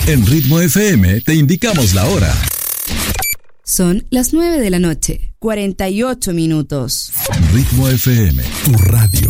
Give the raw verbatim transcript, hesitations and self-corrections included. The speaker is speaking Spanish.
En Ritmo F M te indicamos la hora. Son las nueve de la noche, cuarenta y ocho minutos. Ritmo F M, tu radio.